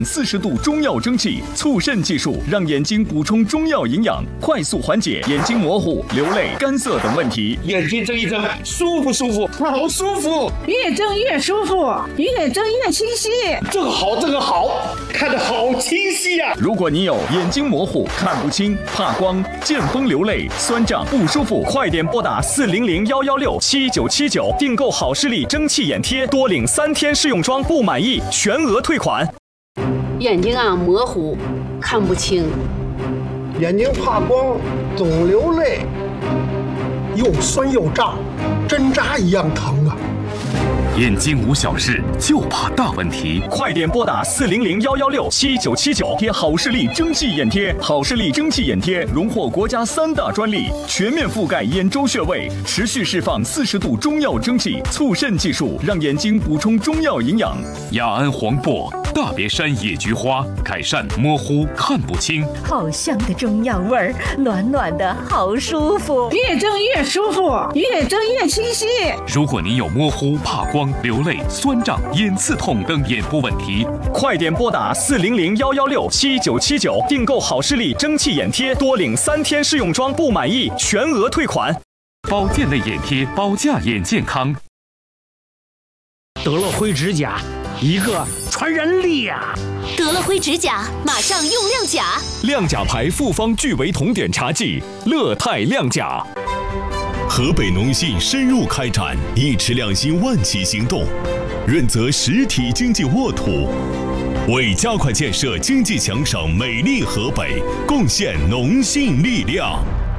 40度中药蒸汽促肾技术，让眼睛补充中药营养，快速缓解眼睛模糊、流泪、干涩等问题。 眼睛睁一睁，舒服舒服，好舒服， 越睁越舒服，越睁越清晰。 这个好，看得好清晰呀！ 如果你有眼睛模糊、看不清、怕光、见风流泪、酸胀不舒服，快点拨打400-116-7979订购好视力蒸汽眼贴，多领3天试用装，不满意全额退款。 眼睛模糊，看不清， 眼睛怕光，总流泪，又酸又胀，针扎一样疼啊！ 眼睛无小事，就怕大问题。 快点拨打400-116-7979贴好视力蒸汽眼贴。好视力蒸汽眼贴荣获国家3大专利，全面覆盖眼周穴位，持续释放40度中药蒸汽，促肾技术，让眼睛补充中药营养。 雅安黄柏、大别山野菊花，改善模糊看不清。 好香的中药味儿，暖暖的好舒服， 越蒸越舒服，越蒸越清晰。 如果您有模糊、怕光、流泪、酸胀、眼刺痛等眼部问题， 快点拨打400-116-7979订购好视力蒸汽眼贴，多领3天试用装，不满意全额退款。 保健类眼贴，保驾眼健康。 得了灰指甲，一个传染力呀！ 得了灰指甲，马上用亮甲。 亮甲牌复方聚维酮碘茶剂，乐泰亮甲。 河北农信深入开展一池两心万企行动，润泽实体经济沃土，为加快建设经济强省美丽河北贡献农信力量。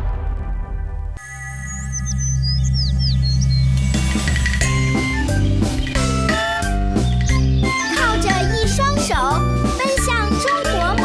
靠着一双手，奔向中国梦。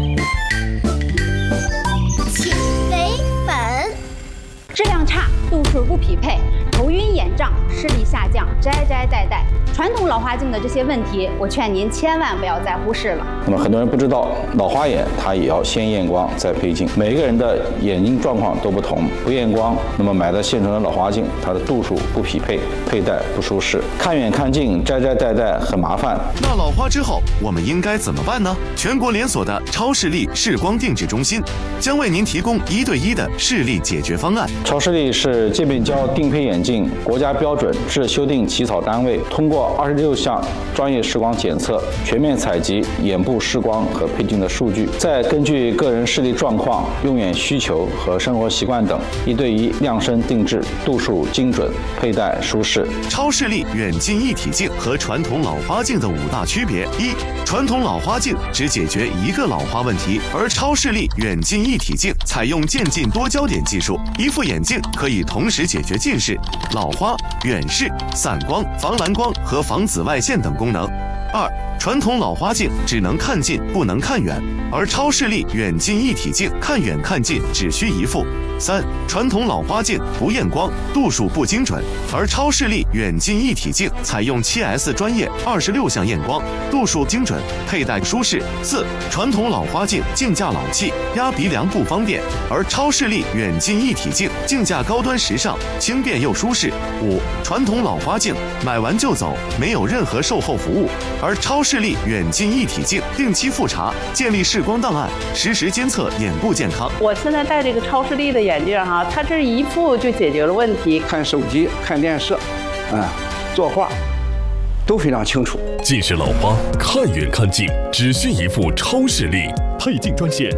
请为本。 质量差，度数不匹配，头晕眼胀，视力下降，摘戴。传统老花镜的这些问题，我劝您千万不要再忽视了。 那么很多人不知道，老花眼它也要先验光再配镜，每个人的眼睛状况都不同，不验光，那么买的现成的老花镜，它的度数不匹配，佩戴不舒适，看远看近，摘戴很麻烦。 那老花之后，我们应该怎么办呢？全国连锁的超视力视光定制中心将为您提供1对1的视力解决方案。 超视力是界面胶定配眼镜国家标准制修订起草单位，通过26项专业视光检测，全面采集眼部视光和配镜的数据，再根据个人视力状况、用眼需求和生活习惯等，1对1量身定制，度数精准，佩戴舒适。 超视力远近一体镜和传统老花镜的5大区别：一、传统老花镜只解决一个老花问题，而超视力远近一体镜采用渐进多焦点技术，一副眼镜可以同时解决近视、老花、远视、散光、防蓝光和防紫外线等功能。2、传统老花镜只能看近不能看远，而超视力远近一体镜看远看近只需一副。3、传统老花镜不验光，度数不精准，而超视力远近一体镜采用7S 专业26项验光，度数精准，佩戴舒适。4、传统老花镜镜架老气，压鼻梁不方便，而超视力远近一体镜镜架高端时尚，轻便又舒适。5、传统老花镜买完就走，没有任何售后服务，而超视力远近一体镜定期复查，建立视光档案，实时监测眼部健康。 我现在戴这个超视力的眼镜哈，它这一副就解决了问题。 看手机、看电视，作画都非常清楚。 近视老花看远看近只需一副超视力， 配镜专线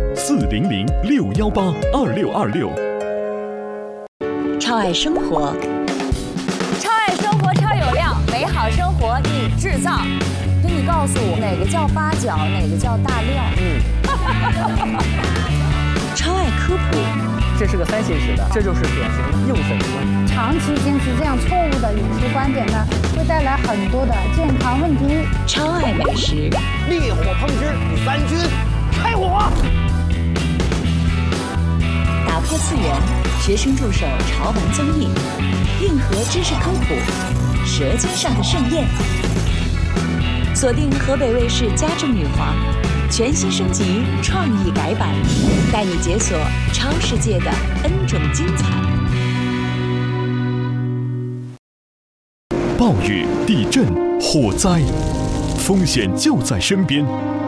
400-618-2626。 超爱生活， 超爱生活超有料，美好生活你制造。给你告诉我哪个叫八角，哪个叫大料。 超爱科普， 这是个3线式的，这就是典型的硬粉丝。 长期坚持这样错误的饮食观点呢，会带来很多的健康问题。 超爱美食， 烈火烹之，3军开火。 打破次元，学生助手潮玩综艺，硬核知识科普，舌尖上的盛宴。锁定河北卫视家政女皇，全新升级创意改版，带你解锁超世界的 N 种精彩。 暴雨、地震、火灾，风险就在身边。